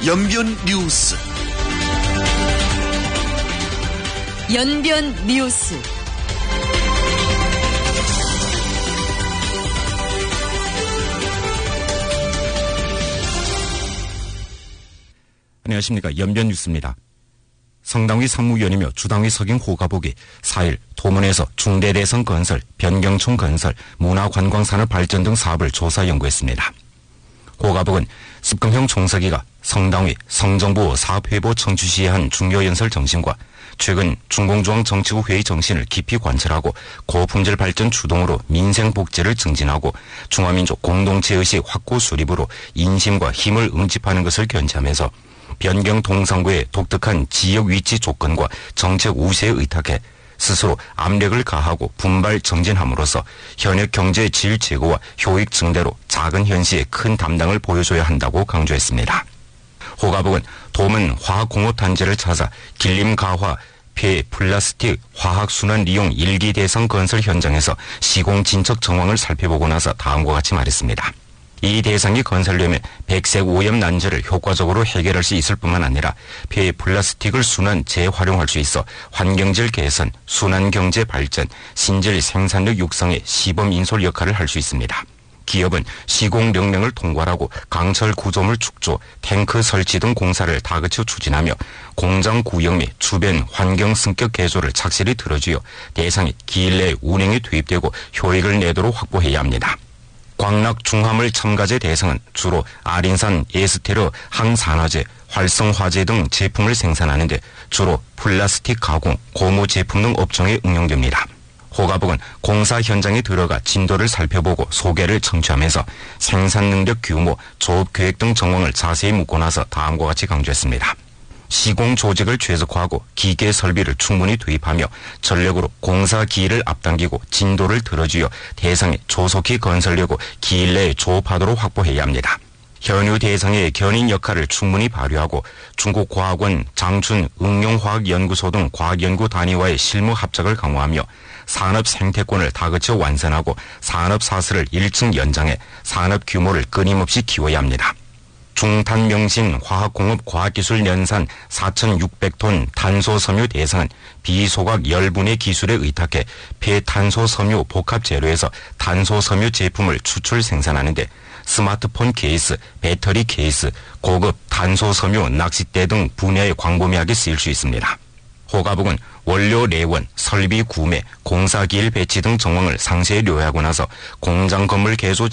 연변 뉴스. 연변 뉴스. 안녕하십니까. 연변 뉴스입니다. 성당위 상무위원이며 주당위 석인 호가복이 4일 토문에서 중대대성 건설, 변경촌 건설, 문화관광산업 발전 등 사업을 조사 연구했습니다. 호가복은 습경형 총서기가 성당위, 성정부 사업회보 청주시에 한 중요연설 정신과 최근 중공중앙정치국 회의 정신을 깊이 관철하고 고품질 발전 주동으로 민생복지를 증진하고 중화민족 공동체의식 확고 수립으로 인심과 힘을 응집하는 것을 견지하면서 변경 동상구의 독특한 지역 위치 조건과 정책 우세에 의탁해 스스로 압력을 가하고 분발 정진함으로써 현역 경제의 질 제고와 효익 증대로 작은 현시에 큰 담당을 보여줘야 한다고 강조했습니다. 호가복은 도문 화학공업단지를 찾아 길림 가화 폐 플라스틱 화학순환 리용 1기 대상 건설 현장에서 시공 진척 정황을 살펴보고 나서 다음과 같이 말했습니다. 이 대상이 건설되면 백색 오염 난제를 효과적으로 해결할 수 있을 뿐만 아니라 폐 플라스틱을 순환 재활용할 수 있어 환경질 개선, 순환경제 발전, 신질 생산력 육성의 시범 인솔 역할을 할 수 있습니다. 기업은 시공 명령을 통과하고 강철 구조물 축조, 탱크 설치 등 공사를 다그쳐 추진하며 공장 구역 및 주변 환경 승격 개조를 착실히 들어주어 대상이 기일 내에 운행에 투입되고 효익을 내도록 확보해야 합니다. 광락 중화물 첨가제 대상은 주로 아린산 에스테르 항산화제, 활성화제 등 제품을 생산하는데 주로 플라스틱 가공, 고무 제품 등 업종에 응용됩니다. 호가복은 공사 현장에 들어가 진도를 살펴보고 소개를 청취하면서 생산 능력 규모, 조업 계획 등 정황을 자세히 묻고 나서 다음과 같이 강조했습니다. 시공 조직을 최적화하고 기계 설비를 충분히 투입하며 전력으로 공사 기일을 앞당기고 진도를 들어주어 대상에 조속히 건설되고 기일 내에 조업하도록 확보해야 합니다. 현유 대상의 견인 역할을 충분히 발휘하고 중국과학원, 장춘 응용화학연구소 등 과학연구 단위와의 실무 합작을 강화하며 산업 생태권을 다그쳐 완성하고 산업 사슬을 1층 연장해 산업 규모를 끊임없이 키워야 합니다. 중탄명신 화학공업 과학기술 연산 4,600톤 탄소섬유 대상은 비소각 열분해 기술에 의탁해 폐탄소섬유 복합재료에서 탄소섬유 제품을 추출 생산하는데 스마트폰 케이스, 배터리 케이스, 고급 탄소섬유 낚싯대 등 분야의 광범위하게 쓰일 수 있습니다. 호가복은 원료 내원, 설비 구매, 공사기일 배치 등 정황을 상세히 요약하고 나서 공장 건물 개조